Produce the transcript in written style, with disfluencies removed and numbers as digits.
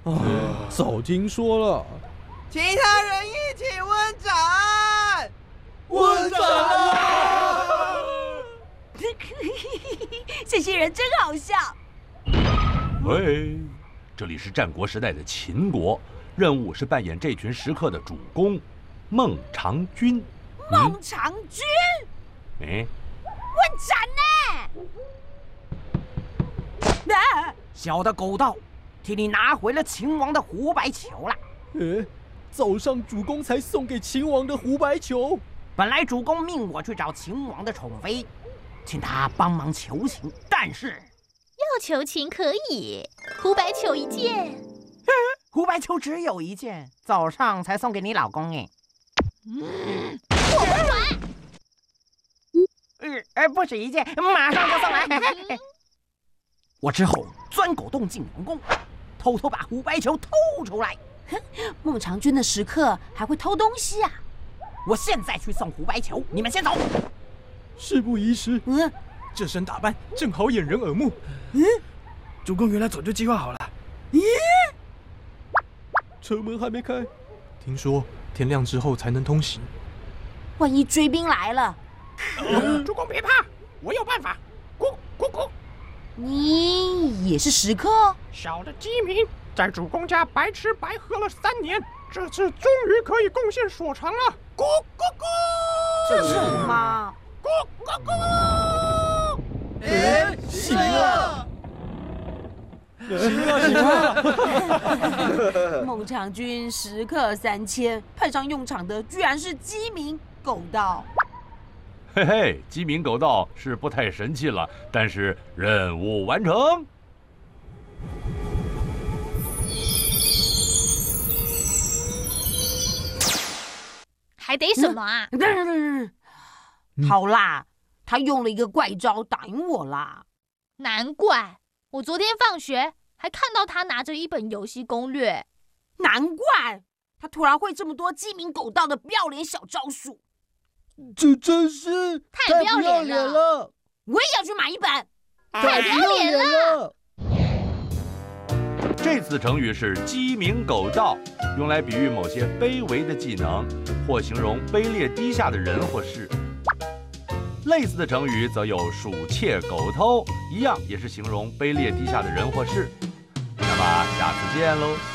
早听说了。 其他人一起问斩！ 问斩啊！ 这些人真好笑。 喂，这里是战国时代的秦国，任务是扮演这群食客的主公孟尝君。 孟尝君， 哎， 问斩呢？ 小的狗盗，替你拿回了秦王的胡白球了。 早上主公才送给秦王的胡白球。 本来主公命我去找秦王的宠妃，请他帮忙求情，但是要求情可以，胡白球一件。 胡白球只有一件，早上才送给你老公哎。 我不管。 不止一件，马上就送来。我之后钻狗洞进王宫，偷偷把胡白球偷出来。 孟尝君的食客还会偷东西啊！ 我现在去送胡白球，你们先走。 事不宜迟。 这身打扮正好掩人耳目。主公原来早就计划好了。 城门还没开，听说天亮之后才能通行。 万一追兵来了， 主公别怕，我有办法。咕咕咕！ 你也是食客？ 小的鸡鸣，在主公家白吃白喝了3年，这次终于可以贡献所长了。咕咕咕！ 这是什么？ 咕咕咕！ 行了，行了！ 孟尝君食客3000，派上用场的居然是鸡鸣狗盗。 嘿嘿，鸡鸣狗盗是不太神气了，但是任务完成。 还得什么啊？ 好啦，他用了一个怪招打赢我啦。 难怪我昨天放学还看到他拿着一本游戏攻略。 难怪他突然会这么多鸡鸣狗盗的不要脸小招数。 这真是太不要脸了！ 我也要去买一本。 太不要脸了！ 这次成语是鸡鸣狗盗，用来比喻某些卑微的技能，或形容卑劣低下的人或事。类似的成语则有鼠窃狗偷，一样也是形容卑劣低下的人或事。那么下次见喽。